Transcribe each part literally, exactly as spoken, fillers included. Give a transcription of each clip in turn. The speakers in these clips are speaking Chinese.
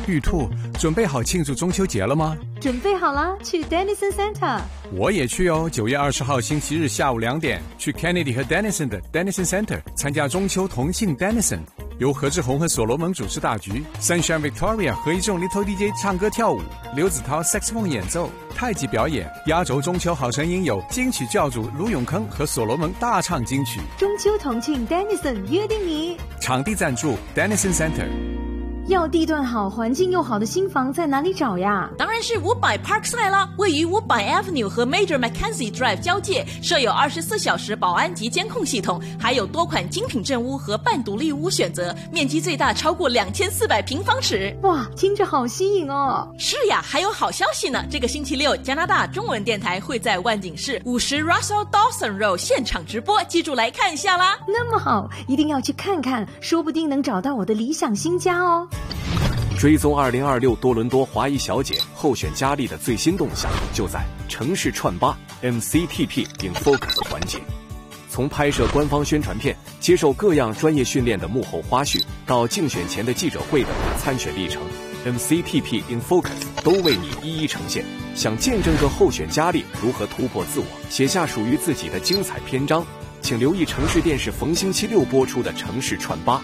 玉兔，准备好庆祝中秋节了吗？ 准备好了，去 Denison Center。 我也去哦，九月二十号星期日下午两点，去 Kennedy 和 Denison 的 Denison Center 参加中秋同庆 Denison， 由何志宏和所罗门主持大局 ，Sunshine Victoria 和一众 Little D J 唱歌跳舞，刘子涛 Saxophone 演奏，太极表演。压轴中秋好声音有金曲教主卢永康和所罗门大唱金曲。 中秋同庆 Denison 约定你。 场地赞助 Denison Center。 要地段好、环境又好的新房在哪里找呀？ 当然是五百 Parkside 啦，位于五百 Avenue 和 Major Mackenzie Drive 交界，设有二十四小时保安及监控系统，还有多款精品正屋和半独立屋选择，面积最大超过两千四百平方尺。 哇，听着好吸引哦！ 是呀，还有好消息呢！这个星期六，加拿大中文电台会在万景市五十 Russell Dawson Road 现场直播，记住来看一下啦。 那么好，一定要去看看，说不定能找到我的理想新家哦。 追踪二零二六多伦多华裔小姐候选佳丽的最新动向，就在城市串吧 M C T P in Focus 环节。从拍摄官方宣传片、接受各样专业训练的幕后花絮，到竞选前的记者会的参选历程 ，M C T P in Focus 都为你一一呈现。想见证个候选佳丽如何突破自我，写下属于自己的精彩篇章，请留意城市电视逢星期六播出的城市串吧。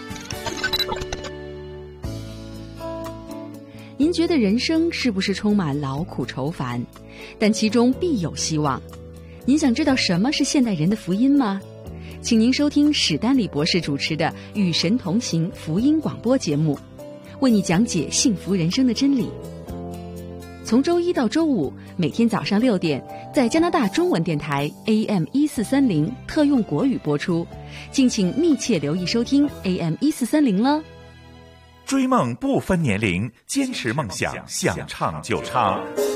您觉得人生是不是充满劳苦愁烦？但其中必有希望。您想知道什么是现代人的福音吗？请您收听史丹利博士主持的《与神同行》福音广播节目，为你讲解幸福人生的真理。从周一到周五，每天早上六点，在加拿大中文电台 A M 一四三零特用国语播出，敬请密切留意收听 A M 一四三零了。 追梦不分年龄，坚持梦想，想唱就唱。